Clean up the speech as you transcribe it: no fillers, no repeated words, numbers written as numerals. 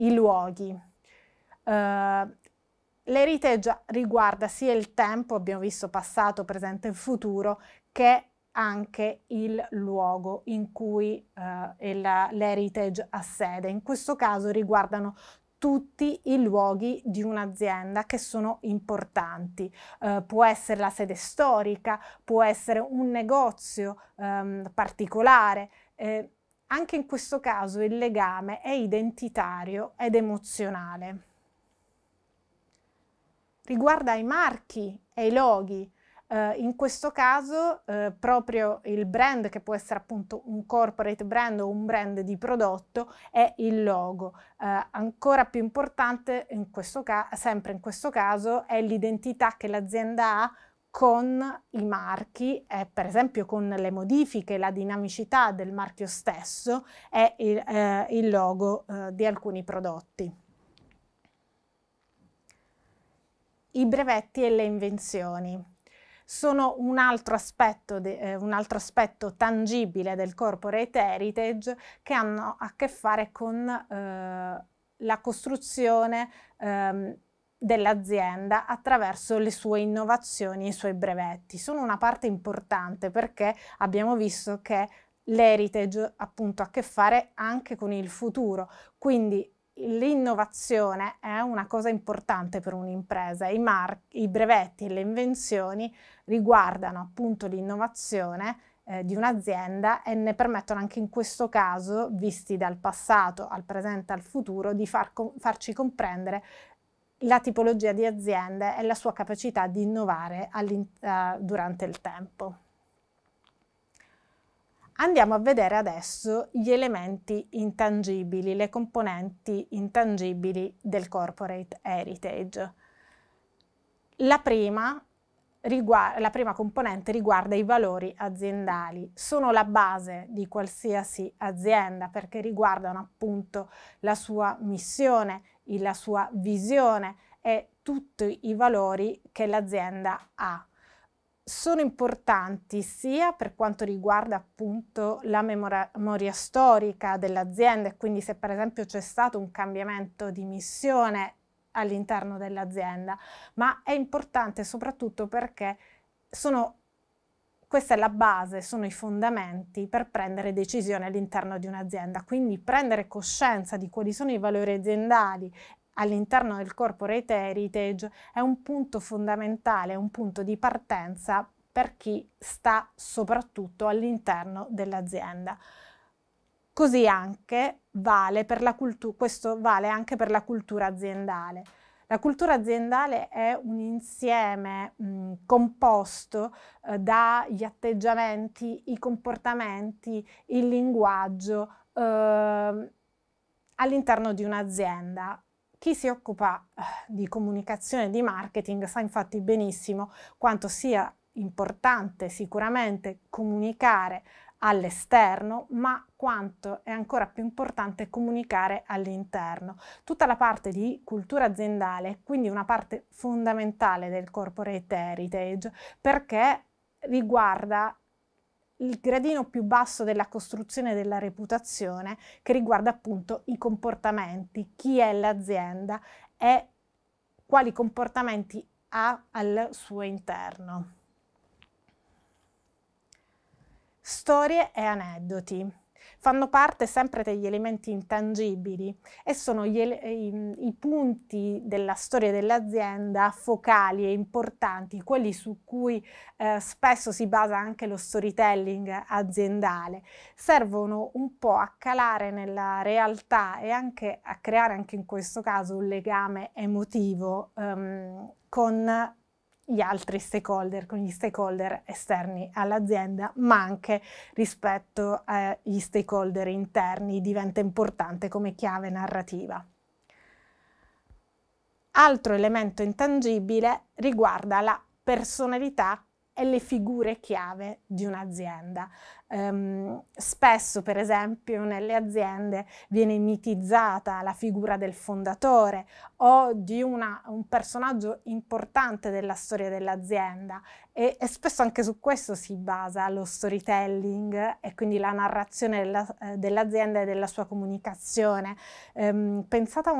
i luoghi. L'heritage riguarda sia il tempo, abbiamo visto passato, presente e futuro, che anche il luogo in cui l'heritage ha sede. In questo caso riguardano tutti i luoghi di un'azienda che sono importanti. Può essere la sede storica, può essere un negozio particolare. Anche in questo caso il legame è identitario ed emozionale. Riguarda i marchi e i loghi. In questo caso proprio il brand, che può essere appunto un corporate brand o un brand di prodotto, è il logo. Ancora più importante sempre in questo caso è l'identità che l'azienda ha con i marchi, per esempio con le modifiche, la dinamicità del marchio stesso è il logo di alcuni prodotti. I brevetti e le invenzioni sono un altro aspetto tangibile del corporate heritage, che hanno a che fare con la costruzione dell'azienda attraverso le sue innovazioni e i suoi brevetti. Sono una parte importante perché abbiamo visto che l'heritage appunto ha a che fare anche con il futuro, quindi l'innovazione è una cosa importante per un'impresa. I brevetti e le invenzioni riguardano appunto l'innovazione di un'azienda e ne permettono anche in questo caso, visti dal passato al presente al futuro, di farci comprendere la tipologia di azienda e la sua capacità di innovare durante il tempo. Andiamo a vedere adesso gli elementi intangibili, le componenti intangibili del corporate heritage. La prima componente riguarda i valori aziendali. Sono la base di qualsiasi azienda perché riguardano appunto la sua missione, la sua visione e tutti i valori che l'azienda ha. Sono importanti sia per quanto riguarda appunto la memoria storica dell'azienda, e quindi se per esempio c'è stato un cambiamento di missione all'interno dell'azienda, ma è importante soprattutto perché questa è la base, sono i fondamenti per prendere decisioni all'interno di un'azienda. Quindi prendere coscienza di quali sono i valori aziendali all'interno del corporate heritage è un punto fondamentale, un punto di partenza per chi sta soprattutto all'interno dell'azienda. Così anche vale per questo vale anche per la cultura aziendale. La cultura aziendale è un insieme composto dagli atteggiamenti, i comportamenti, il linguaggio all'interno di un'azienda. Chi si occupa di comunicazione e di marketing sa infatti benissimo quanto sia importante sicuramente comunicare all'esterno, ma quanto è ancora più importante comunicare all'interno. Tutta la parte di cultura aziendale è quindi una parte fondamentale del corporate heritage perché riguarda il gradino più basso della costruzione della reputazione, che riguarda appunto i comportamenti, chi è l'azienda e quali comportamenti ha al suo interno. Storie e aneddoti fanno parte sempre degli elementi intangibili e sono i punti della storia dell'azienda focali e importanti, quelli su cui spesso si basa anche lo storytelling aziendale. Servono un po' a calare nella realtà e anche a creare anche in questo caso un legame emotivo con gli altri stakeholder, con gli stakeholder esterni all'azienda, ma anche rispetto agli stakeholder interni diventa importante come chiave narrativa. Altro elemento intangibile riguarda la personalità e le figure chiave di un'azienda. Spesso, per esempio, nelle aziende viene mitizzata la figura del fondatore o di un personaggio importante della storia dell'azienda e spesso anche su questo si basa lo storytelling e quindi la narrazione dell'azienda e della sua comunicazione. Pensate a